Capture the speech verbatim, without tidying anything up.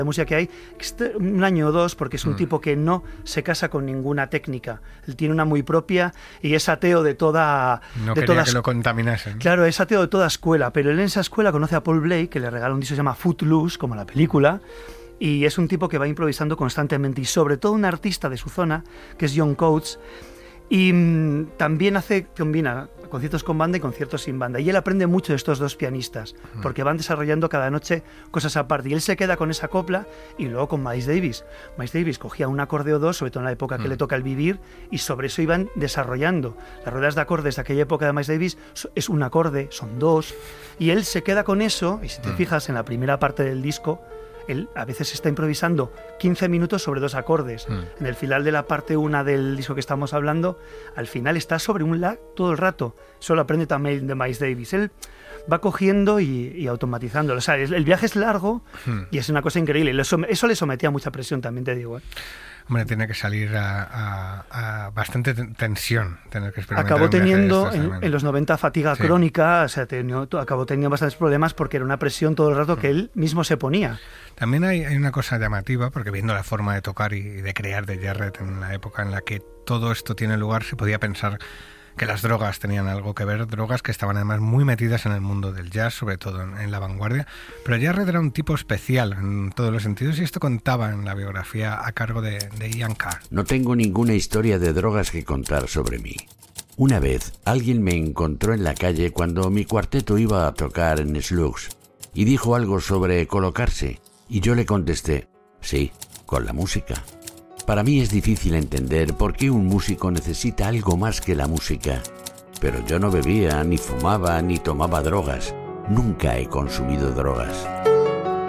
de música que hay, un año o dos, porque es un mm. tipo que no se casa con ninguna técnica. Él tiene una muy propia y es ateo de toda... No de quería todas, que lo contaminasen. Claro, es ateo de toda escuela, pero él en esa escuela conoce a Paul Blake, que le regala un disco que se llama Footloose, como la película, y es un tipo que va improvisando constantemente, y sobre todo un artista de su zona, que es John Coates, y mmm, también hace, combina conciertos con banda y conciertos sin banda. Y él aprende mucho de estos dos pianistas, porque van desarrollando cada noche cosas aparte. Y él se queda con esa copla y luego con Miles Davis. Miles Davis cogía un acorde o dos, sobre todo en la época que mm. le toca el vivir, y sobre eso iban desarrollando. Las ruedas de acordes de aquella época de Miles Davis es un acorde, son dos, y él se queda con eso, y si te mm. fijas en la primera parte del disco, él a veces está improvisando quince minutos sobre dos acordes. Mm. En el final de la parte uno del disco que estamos hablando, al final está sobre un la todo el rato. Eso lo aprende también de Miles Davis. Él va cogiendo y, y automatizando. O sea, el viaje es largo mm. y es una cosa increíble. Eso, eso le sometía a mucha presión, también te digo, ¿eh? Hombre, tiene que salir a, a, a bastante tensión, tener que experimentar. Acabó teniendo estos, en, en los noventa fatiga sí. crónica, o sea, tenió, acabó teniendo bastantes problemas porque era una presión todo el rato que él mismo se ponía. También hay, hay una cosa llamativa, porque viendo la forma de tocar y de crear de Jarrett en la época en la que todo esto tiene lugar, se podía pensar que las drogas tenían algo que ver, drogas que estaban además muy metidas en el mundo del jazz, sobre todo en, en la vanguardia, pero Jarrett era un tipo especial en todos los sentidos y esto contaba en la biografía a cargo de, de Ian Carr. No tengo ninguna historia de drogas que contar sobre mí. Una vez alguien me encontró en la calle cuando mi cuarteto iba a tocar en Slugs y dijo algo sobre colocarse y yo le contesté, sí, con la música. Para mí es difícil entender por qué un músico necesita algo más que la música. Pero yo no bebía, ni fumaba, ni tomaba drogas. Nunca he consumido drogas.